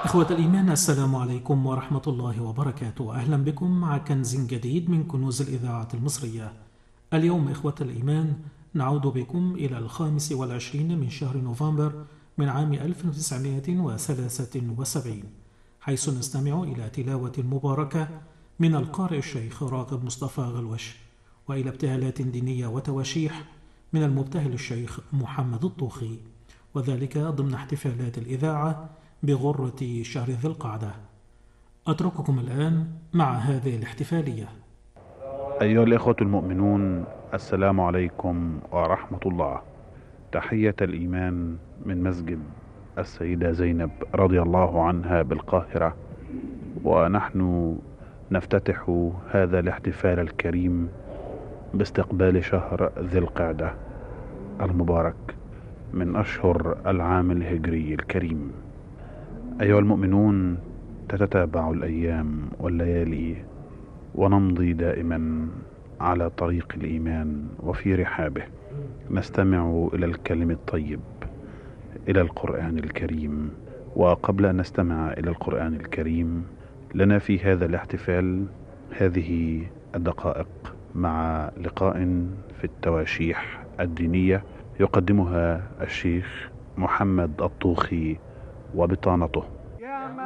إخوة الإيمان، السلام عليكم ورحمة الله وبركاته. أهلا بكم مع كنز جديد من كنوز الإذاعة المصرية. اليوم إخوة الإيمان نعود بكم إلى 25 من شهر نوفمبر من عام 1973، حيث نستمع إلى تلاوة مباركة من القارئ الشيخ راغب مصطفى غلوش، وإلى ابتهالات دينية وتواشيح من المبتهل الشيخ محمد الطوخي، وذلك ضمن احتفالات الإذاعة بغرة شهر ذي القعدة. أترككم الآن مع هذه الاحتفالية. أيها الإخوة المؤمنون، السلام عليكم ورحمة الله. تحية الإيمان من مسجد السيدة زينب رضي الله عنها بالقاهرة، ونحن نفتتح هذا الاحتفال الكريم باستقبال شهر ذي القعدة المبارك من أشهر العام الهجري الكريم. أيها المؤمنون، تتتابع الأيام والليالي ونمضي دائما على طريق الإيمان وفي رحابه، نستمع إلى الكلم الطيب، إلى القرآن الكريم. وقبل أن نستمع إلى القرآن الكريم، لنا في هذا الاحتفال هذه الدقائق مع لقاء في التواشيح الدينية يقدمها الشيخ محمد الطوخي وبطانته.